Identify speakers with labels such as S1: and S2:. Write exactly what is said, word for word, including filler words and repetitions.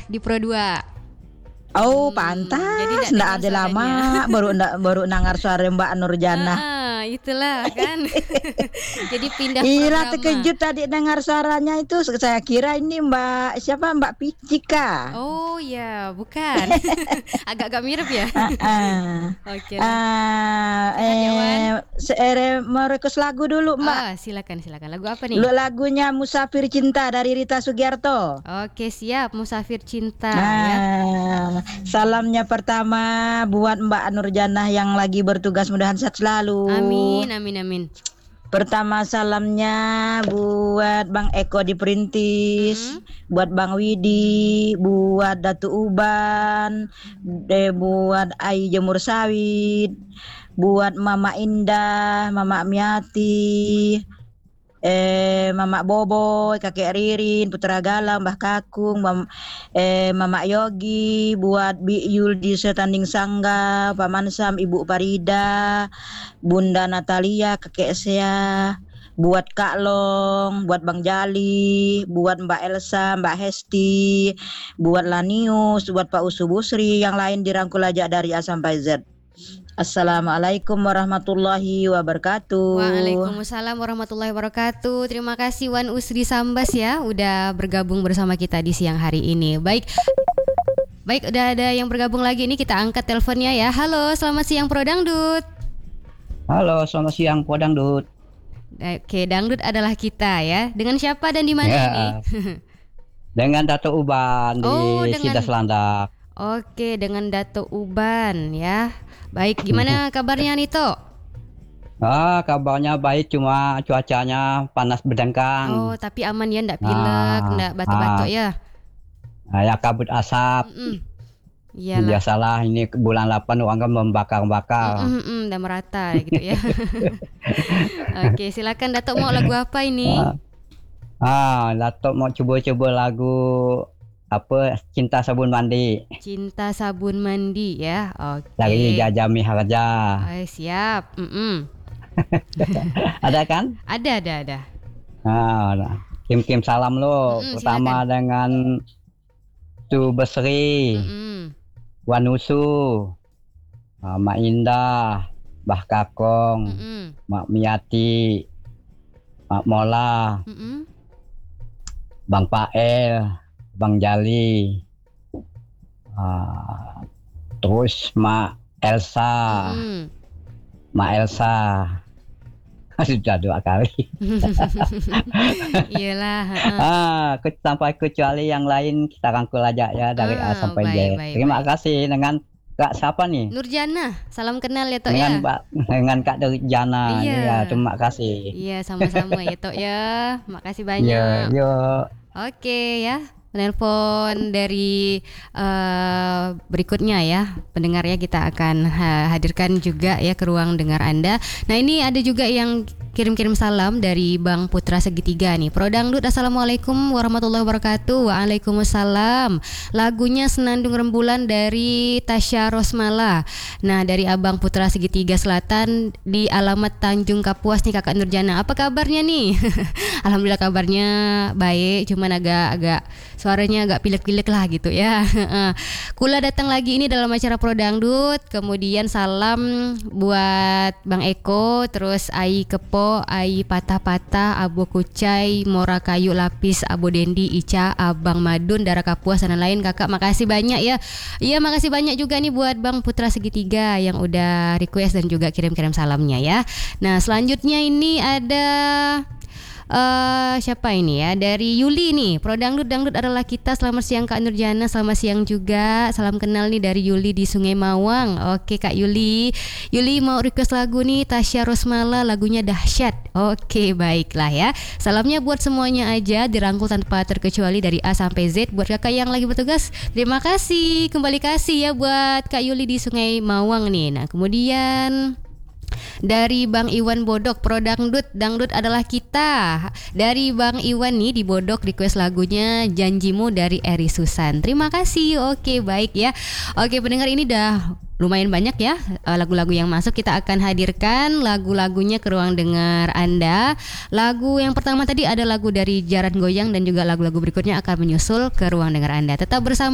S1: di Pro dua.
S2: Oh,
S1: Hmm,
S2: pantas.
S1: jadi nggak
S2: Nggak
S1: dengar
S2: ada lama
S1: suaranya.
S2: baru ndak baru nangar suara Mbak Nurjana.
S1: Ah, itulah kan. Jadi pindah
S2: Ira
S1: programa.
S2: terkejut tadi dengar suaranya itu. Saya kira ini Mbak siapa Mbak Picika.
S1: Oh ya, bukan. Agak-agak mirip ya.
S2: Ah,
S1: Oke lah.
S2: ah,
S1: Sehat ya, Wan?
S2: eh, se- eh, mau request lagu dulu Mbak.
S1: Ah, silakan silakan. Lagu apa nih?
S2: Lu lagunya Musafir Cinta dari Rita Sugiarto.
S1: Oke, siap. Musafir Cinta ya.
S2: Nah, salamnya pertama buat Mbak Nurjana yang lagi bertugas, mudahan sehat selalu.
S1: Amin, amin, amin.
S2: Pertama salamnya buat Bang Eko di Perintis, buat Bang Widi, buat Datu Uban, eh, buat Ai Jemur Sawit, buat Mama Indah, Mama Miati, eh Mama Boboy, Kakek Ririn, Putra Galang, Mbah Kakung, Mam, eh Mama Yogi, buat Bi Yul di Setanding Sangga, Paman Sam, Ibu Parida, Bunda Natalia, Kakek Sea, buat Kak Long, buat Bang Jali, buat Mbak Elsa, Mbak Hesti, buat Lanius, buat Pak Usu Busri, yang lain dirangkul aja dari A sampai Z. Assalamualaikum warahmatullahi wabarakatuh.
S1: Waalaikumsalam warahmatullahi wabarakatuh. Terima kasih Wan Usri Sambas ya udah bergabung bersama kita di siang hari ini. Baik. Baik, udah ada yang bergabung lagi nih, kita angkat teleponnya ya. Halo, selamat siang Pro Dangdut.
S3: Halo, selamat siang Pro Dangdut.
S1: Oke, Dangdut adalah kita ya. Dengan siapa dan di mana
S3: ya,
S1: ini?
S3: Dengan Dato Uban
S1: Oh,
S3: di
S1: dengan-
S3: Sidas Landak.
S1: Oke, dengan Dato Uban ya. Baik, gimana kabarnya Nito?
S3: Ah, kabarnya baik, cuma cuacanya panas berdengkang.
S1: Oh, tapi aman ya, ndak pilek,
S3: Ah,
S1: ndak batuk-batuk
S3: ah.
S1: ya.
S3: Nah, ya kabut asap.
S1: Mm-mm. Iyalah.
S3: Biasalah ini bulan delapan orang kan membakar-bakar.
S1: Mm-mm, udah merata gitu ya. Oke, silakan Dato, mau lagu apa ini?
S3: Ah, ah, Dato mau coba-coba lagu apa Cinta Sabun Mandi
S1: Cinta Sabun Mandi ya. Oke.
S3: dari Jaja Miharja.
S1: Oh, siap. Mm-mm.
S3: Ada kan?
S1: Ada, ada, ada.
S3: Nah, nah. Kim-kim salam lo.
S1: Mm-mm,
S3: Pertama dengan Tu Besri,
S1: Mm-mm.
S3: Wanusu, ah, Mak Indah, Mbah Kakong,
S1: Mm-mm.
S3: Mak Miati, Mak Mola,
S1: Mm-mm.
S3: Bang Pael, Bang Jali, ah, terus Mak Elsa,
S1: Mm-mm.
S3: Mak Elsa. Sudah dua kali.
S1: Iyalah. heeh.
S3: Ah, ke- sampai kecuali yang lain kita rangkul aja ya dari
S1: Ah,
S3: A sampai
S1: baik,
S3: Z.
S1: baik,
S3: Terima
S1: baik.
S3: kasih dengan Kak siapa nih?
S1: Nurjana, salam kenal ya Tok
S3: Dengan
S1: ya.
S3: Mbak dengan Kak Jana.
S1: Iya.
S3: Ya, terima kasih.
S1: Iya, sama-sama ya Tok ya. Makasih
S3: Ya,
S1: banyak.
S3: yuk.
S1: Oke ya, penelpon dari eh, berikutnya ya, pendengar ya, kita akan ha- hadirkan juga ya ke ruang dengar Anda. Nah, ini ada juga yang kirim-kirim salam dari Bang Putra Segitiga nih. Pro Dangdut, assalamualaikum warahmatullahi wabarakatuh. Waalaikumsalam. Lagunya Senandung Rembulan dari Tasya Rosmala. Nah, dari Abang Putra Segitiga Selatan di alamat Tanjung Kapuas nih Kakak Nurjana. Apa kabarnya nih? Alhamdulillah kabarnya baik, cuman agak-agak suaranya agak pilek-pilek lah gitu ya. Kula datang lagi ini dalam acara Pro Dangdut. Kemudian salam buat Bang Eko, terus Ai Kepo, Ai Patah-Patah, Abo Kucai, Mora Kayu Lapis, Abo Dendi, Ica, Abang Madun, Dara Kapuas dan lain-lain. Kakak makasih banyak ya. Iya, makasih banyak juga nih buat Bang Putra Segitiga yang udah request dan juga kirim-kirim salamnya ya. Nah, selanjutnya ini ada eh siapa ini ya? Dari Yuli nih. Pro Dangdut, Dangdut adalah kita. Selamat siang Kak Nurjana, selamat siang juga. Salam kenal nih dari Yuli di Sungai Mawang. Oke Kak Yuli. Yuli mau request lagu nih Tasya Rosmala, lagunya Dahsyat. Oke, baiklah ya. Salamnya buat semuanya aja, dirangkul tanpa terkecuali dari A sampai Z. Buat kakak yang lagi bertugas, terima kasih. Kembali kasih ya buat Kak Yuli di Sungai Mawang nih. Nah, kemudian dari Bang Iwan Bodok, Pro Dangdut, Dangdut adalah kita. Dari Bang Iwan nih di Bodok request lagunya Janjimu dari Eri Susan. Terima kasih. Oke, baik ya. Oke, pendengar, ini dah lumayan banyak ya eh, lagu-lagu yang masuk. Kita akan hadirkan lagu-lagunya ke ruang dengar Anda. Lagu yang pertama tadi ada lagu dari Jaran Goyang dan juga lagu-lagu berikutnya akan menyusul ke ruang dengar Anda. Tetap bersama